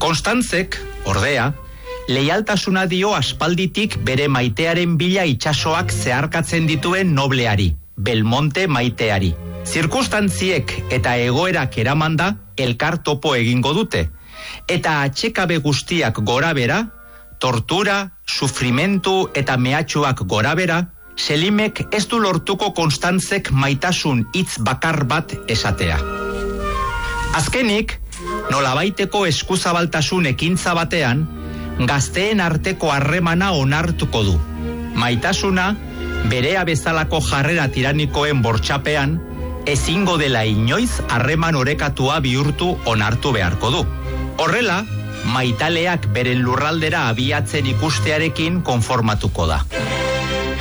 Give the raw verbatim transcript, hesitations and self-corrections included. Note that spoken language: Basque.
Konstantzek, ordea, leialtasuna dio aspalditik bere maitearen bila itsasoak zeharkatzen dituen nobleari, Belmonte maiteari. Zirkustantziek eta egoerak eramanda elkar topo egingo dute, eta atxekabe guztiak gorabera, tortura, sufrimentu eta mehatxuak gorabera, Selimek ez du lortuko Konstantzek maitasun hitz bakar bat esatea. Azkenik, nolabaiteko eskuzabaltasun ekintza batean, gazteen arteko harremana onartuko du. Maitasuna, berea bezalako jarrera tiranikoen bortxapean, ezingo dela inoiz harreman orekatua bihurtu onartu beharko du. Horrela, maitaleak beren lurraldera abiatzen ikustearekin konformatuko da.